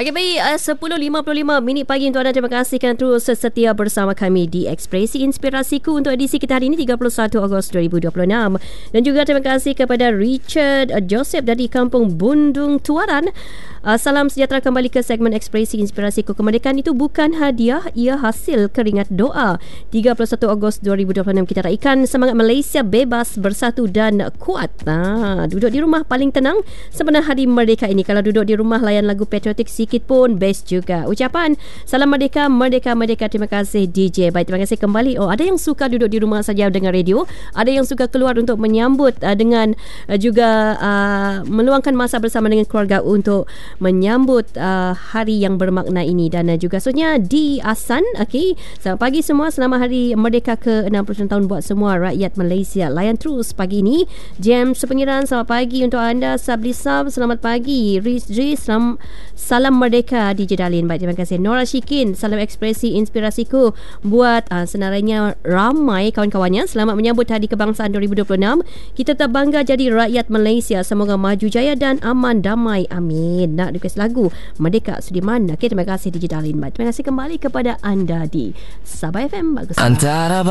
Okey, baik, 10.55 minit pagi untuk anda. Terima kasih kerana terus setia bersama kami di Ekspresi Inspirasiku untuk edisi kita hari ini 31 Ogos 2026. Dan juga terima kasih kepada Richard Joseph dari Kampung Bundung Tuaran. Salam sejahtera kembali ke segmen Ekspresi Inspirasiku. Kemerdekaan itu bukan hadiah, ia hasil keringat doa. 31 Ogos 2026 kita raikan semangat Malaysia bebas, bersatu dan kuat. Duduk di rumah paling tenang sebenarnya hari merdeka ini. Kalau duduk di rumah layan lagu patriotik sikit pun best juga. Ucapan salam merdeka, merdeka, merdeka. Terima kasih DJ. Baik, terima kasih kembali. Ada yang suka duduk di rumah saja dengar radio, ada yang suka keluar untuk menyambut dengan juga meluangkan masa bersama dengan keluarga untuk menyambut hari yang bermakna ini. Dan juga seterusnya di Asan. Okey, selamat pagi semua, selamat hari merdeka ke-69 tahun buat semua rakyat Malaysia. Layan terus pagi ini Jam Sepengiran. Selamat pagi untuk anda. Sabli Sab, selamat pagi. Rizri, salam merdeka DJ Dalin. Baik, terima kasih. Nora Shikin, salam Ekspresi Inspirasiku buat senarainya ramai kawan-kawannya. Selamat menyambut Hari Kebangsaan 2026. Kita tetap bangga jadi rakyat Malaysia. Semoga maju jaya dan aman damai. Amin. Nak request lagu Merdeka Sudirman. Okey, terima kasih DJ Dalin. Baik, terima kasih kembali kepada anda di Sabah FM. Bagus. Antara